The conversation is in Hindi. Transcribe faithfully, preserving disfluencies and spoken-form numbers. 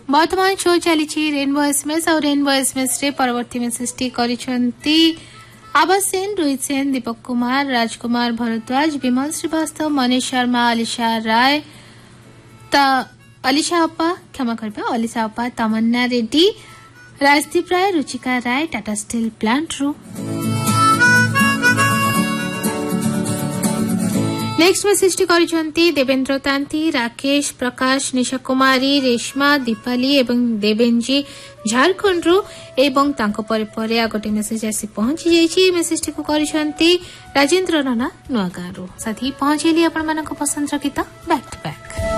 वर्तमान शो चली रेनबो एसएमएस और रेनबो एसएमएस रे परवर्ती मेसेज टी करिसंती आवास सेन, रोहित सेन, दीपक कुमार, राजकुमार भरद्वाज, विमल श्रीवास्तव, मनीष शर्मा, अलिशा राय, ता अलिशा अपा क्षमा करबे अलिशा अपा, तमन्ना रेड्डी, राजदीप राय, रुचिका राय, टाटा स्टील प्लांट रु। Next message T करिसंती Devendra Tanti, Rakesh, प्रकाश, निशा कुमारी, रेशमा, दीपाली एवं देवेंजी झारखंड रु एवं तांको परे परे आ गोटे मेसेज आसी पहुंची जाइछि। मेसेज टी को करिसंती राजेंद्र राणा नुआगां रु। साथी पहुंचेली आपण मानको पसंद गीत बैक टू बैक।